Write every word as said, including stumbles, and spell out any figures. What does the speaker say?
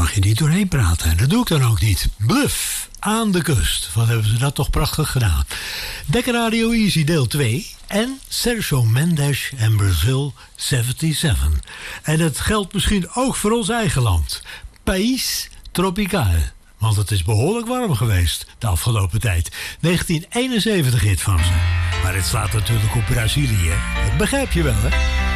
mag je niet doorheen praten. En dat doe ik dan ook niet. Bluff, aan de kust. Wat hebben ze dat toch prachtig gedaan. Dekker Radio Easy deel twee. En Sergio Mendes en Brazil zevenenzeventig. En het geldt misschien ook voor ons eigen land. País Tropical. Want het is behoorlijk warm geweest de afgelopen tijd. negentien eenenzeventig hit van ze. Maar het slaat natuurlijk op Brazilië. Dat begrijp je wel, hè?